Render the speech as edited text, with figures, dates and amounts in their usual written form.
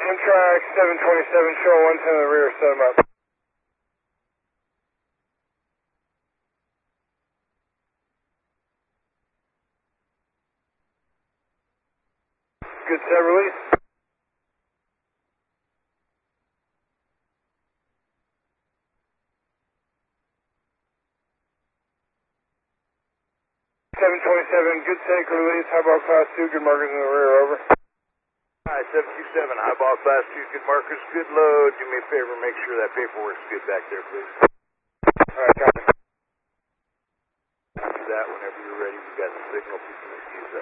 Amtrak 727, show 110 in the rear, set him up. Good set, release. Good take, release, highball class 2, good markers in the rear, over. Hi, 727, highball class 2, good markers, good load. Do me a favor, make sure that paperwork's good back there, please. Alright, copy. Do that whenever you're ready. We've got the signal. Use that.